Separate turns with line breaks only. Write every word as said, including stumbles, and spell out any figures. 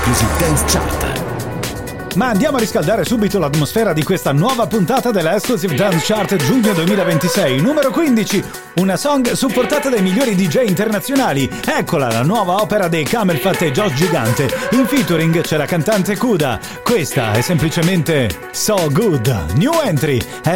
Exclusive Dance Chart.
Ma andiamo a riscaldare subito l'atmosfera di questa nuova puntata della Exclusive Dance Chart giugno duemilaventisei. Numero quindici, una song supportata dai migliori D J internazionali. Eccola, la nuova opera dei Camel Fat e Josh Gigante. In featuring c'è la cantante Kuda. Questa è semplicemente So Good. New entry.